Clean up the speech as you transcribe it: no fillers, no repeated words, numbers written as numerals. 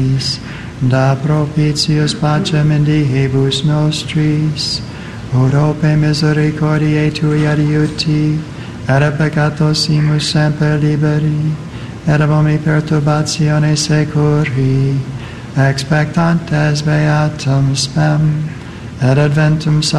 da propitius pacem in diebus nostris, urope misericordiae Tui adiuti, et peccatosimus semper liberi, et ab omni perturbatione securi, expectantes beatum spem, et adventum